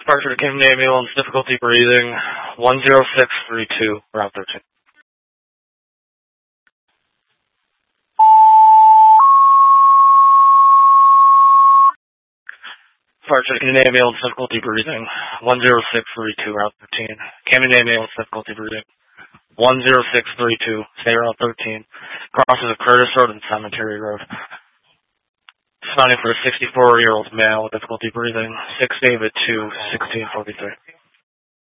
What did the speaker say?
Departure to Camden Ambulance, difficulty breathing, 10632, Route 13. Departure to Camden Ambulance, difficulty breathing, 10632, Route 13. Camden Ambulance, difficulty breathing, 10632, stay Route 13. Crosses of Curtis Road and Cemetery Road. Responding for a 64-year-old male with difficulty breathing, 6 David 2, 1643.